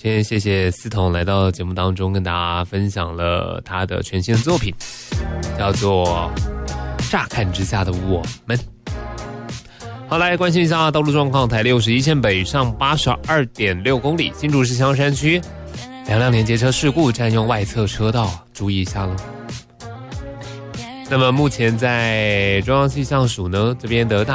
今天谢谢思彤来到节目当中，跟大家分享了他的全新的作品，叫做《乍看之下的我们》。好，来关心一下道路状况。台61线北上82.6公里，新竹市香山区2辆连接车事故，占用外侧车道，注意一下咯。那么目前在中央气象署呢这边的